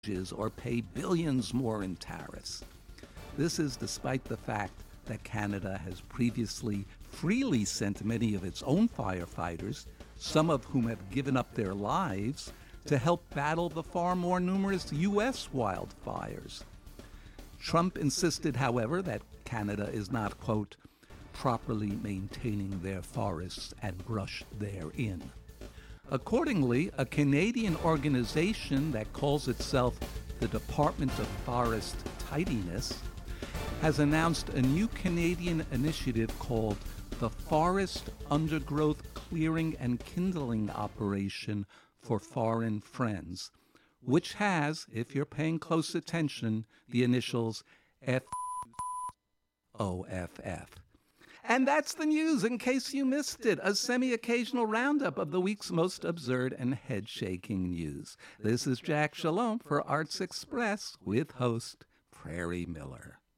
or pay billions more in tariffs. This is despite the fact that Canada has previously freely sent many of its own firefighters, some of whom have given up their lives, to help battle the far more numerous U.S. wildfires. Trump insisted, however, that Canada is not, quote, properly maintaining their forests and brush therein. Accordingly, a Canadian organization that calls itself the Department of Forest Tidiness has announced a new Canadian initiative called the Forest Undergrowth Clearing and Kindling Operation for Foreign Friends, which has, if you're paying close attention, the initials FOFF. And that's the news, in case you missed it, a semi-occasional roundup of the week's most absurd and head-shaking news. This is Jack Shalom for Arts Express with host Prairie Miller.